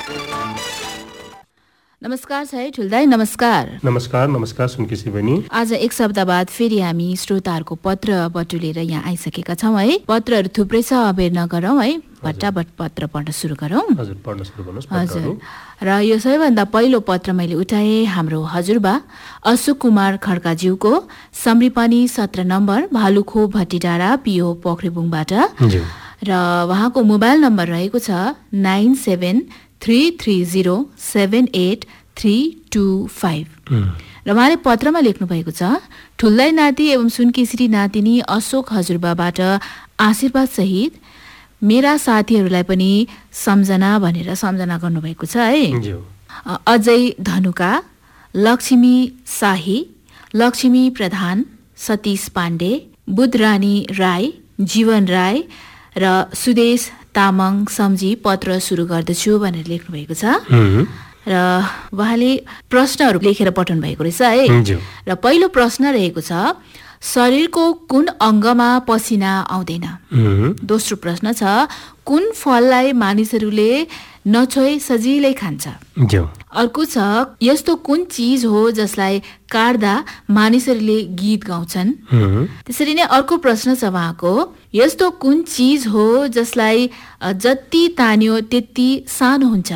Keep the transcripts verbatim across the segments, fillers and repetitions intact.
नमस्कार साई ठुल्दाई नमस्कार नमस्कार नमस्कार सुनकेसी बहिनी। आज एक सप्ताह बाद फेरि हामी श्रोताहरूको पत्र बटुलेर यहाँ आइसकेका छौँ है। पत्रहरू थुप्रै छ, अबेर नगरौँ है, भट्टाभट पत्र पढ्न सुरु गरौँ। हजुर पढ्न सुरु गर्नुहोस्। हजुर, र यो सबैभन्दा पहिलो पत्र मैले उठाएँ हाम्रो हजुरबा अशोक कुमार खड्काज्यूको, समरिपानी सत्र नम्बर भालुखो भट्टीडाँडा पिओ पोखरेबुङबाट, र उहाँको मोबाइल नम्बर रहेको छ nine seven three three zero seven at three two five. र उहाँले पत्रमा लेख्नु भएको छ, ठुल्दाई नाति एवं सुनकेसिरी नातिनी अशोक हजुरबाबाट आशीर्वाद सहित मेरा साथीहरूलाई पनि सम्झना भनेर सम्झना गर्नुभएको छ है। अजय धनुका, लक्ष्मी शाही, लक्ष्मी प्रधान, सतीश पाण्डे, बुद्धरानी राई, जीवन राई र सुदेश तामाङ सम्झी पत्र सुरु गर्दछु भनेर लेख्नु भएको छ। र उहाँले प्रश्नहरू लेखेर पठाउनु भएको रहेछ है। र पहिलो प्रश्न रहेको छ, शरीरको कुन अङ्गमा पसिना आउँदैन? दोस्रो प्रश्न छ, कुन फललाई मानिसहरूले नछोई सजिलै खान्छ? अर्को छ, यस्तो कुन चिज हो जसलाई काट्दा मानिसहरूले गीत गाउँछन्? त्यसरी नै अर्को प्रश्न छ उहाँको, यस्तो कुन चिज हो जसलाई जति तान्यो त्यति सानो हुन्छ?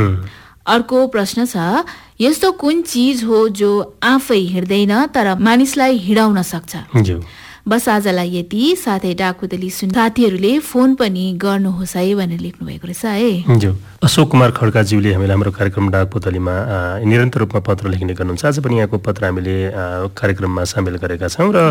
अर्को प्रश्न छ, यस्तो कुन चिज हो जो आफै हिँड्दैन तर मानिसलाई हिँडाउन सक्छ? बस आजलाई यति, साथै डाकुदली सुन साथीहरूले फोन पनि गर्नुहोस् है भनेर लेख्नु भएको रहेछ है। अशोक कुमार खड्काज्यूले हामीलाई हाम्रो कार्यक्रम डाकपोतलीमा निरन्तर रूपमा पत्र लेख्ने गर्नुहुन्छ। आज पनि यहाँको पत्र हामीले कार्यक्रममा सामेल गरेका छौँ। र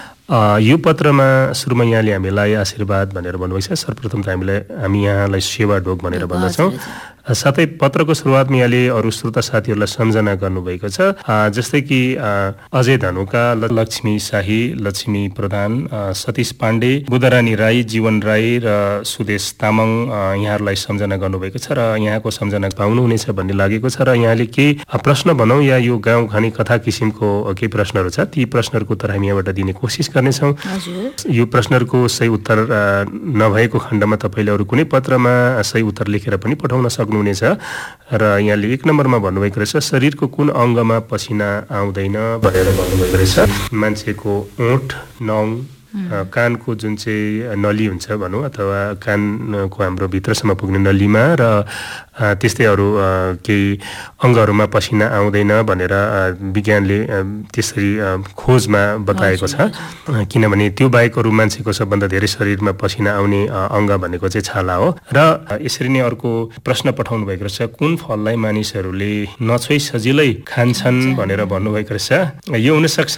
यो पत्रमा सुरुमा यहाँले हामीलाई आशीर्वाद भनेर भन्नुभएको छ। सर्वप्रथम त हामीलाई हामी यहाँलाई सेवा ढोक भनेर भन्दछौँ। साथै पत्रको सुरुवातमा यहाँले अरू श्रोता साथीहरूलाई सम्झना गर्नुभएको छ, जस्तै कि अजय धनुका, लक्ष्मी शाही, लक्ष्मी प्रधान, सतीश पाण्डे, बुद्धरानी राई, जीवन राई र सुदेश तामाङ यहाँहरूलाई सम्झना गर्नुभएको छ। र यहाँको सम्झना पाउनुहुनेछ भन्ने लागेको छ। र यहाँले केही प्रश्न भनौँ या यो गाउँ खाने कथा किसिमको केही प्रश्नहरू छ, ती प्रश्नहरूको उत्तर हामी यहाँबाट दिने कोसिस गर्नेछौँ। यो प्रश्नहरूको सही उत्तर नभएको खण्डमा तपाईँले अरू कुनै पत्रमा सही उत्तर लेखेर पनि पठाउन सक्नुहुनेछ। र यहाँले एक नम्बरमा भन्नुभएको रहेछ, शरीरको कुन अङ्गमा पसिना आउँदैन भनेर भन्नुभएको रहेछ। मान्छेको ओठ, नङ, कानको जुन चाहिँ नली हुन्छ भनौँ, अथवा कानको हाम्रो भित्रसम्म पुग्ने नलीमा, र त्यस्तै अरू केही अङ्गहरूमा पसिना आउँदैन भनेर विज्ञानले त्यसरी खोजमा बताएको छ। किनभने त्यो बाहेक अरू मान्छेको सबभन्दा धेरै शरीरमा पसिना आउने अङ्ग भनेको चाहिँ छाला हो। र यसरी नै अर्को प्रश्न पठाउनु भएको रहेछ, कुन फललाई मानिसहरूले नछोई सजिलै खान्छन् भनेर भन्नुभएको रहेछ। यो हुनसक्छ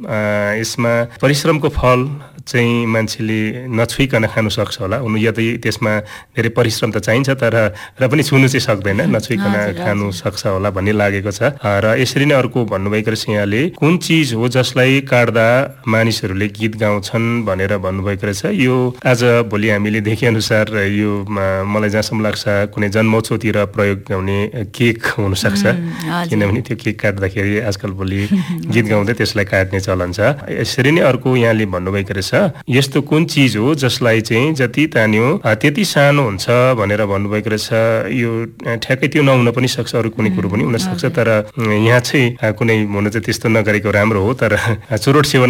यसमा परिश्रमको फल चाहिँ मान्छेले नछुइकन खानु सक्छ होला। उनी यदि त्यसमा धेरै परिश्रम त चाहिन्छ तर र पनि छुनु चाहिँ सक्दैन, नछुइकन खानु सक्छ होला भन्ने लागेको छ। र यसरी नै अर्को भन्नुभएको रहेछ यहाँले, कुन चिज हो जसलाई काट्दा मानिसहरूले गीत गाउँछन् भनेर भन्नुभएको रहेछ। यो आज भोलि हामीले देखे अनुसार यो मलाई जहाँसम्म लाग्छ कुनै जन्मोत्सवतिर प्रयोग हुने केक हुनसक्छ, किनभने त्यो केक काट्दाखेरि आजकल भोलि गीत गाउँदै त्यसलाई काट्ने चलन छ। यसरी नै अर्को यहाँले भन्नुभएको रहेछ, यस्तो कुन चिज हो जसलाई चाहिँ जति तान्यो त्यति सानो हुन्छ भनेर भन्नुभएको रहेछ। यो ठ्याक्कै त्यो नहुन पनि सक्छ, अरू कुनै कुरो पनि हुन सक्छ, तर यहाँ चाहिँ कुनै हुन चाहिँ त्यस्तो नगरेको राम्रो हो। तर चुरोट सेवन